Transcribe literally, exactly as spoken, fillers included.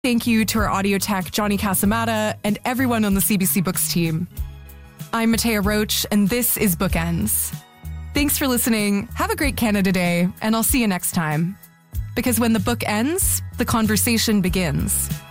Thank you to our audio tech, Johnny Casamata, and everyone on the C B C Books team. I'm Matea Roach, and this is Bookends. Thanks for listening. Have a great Canada Day, and I'll see you next time. Because when the book ends, the conversation begins.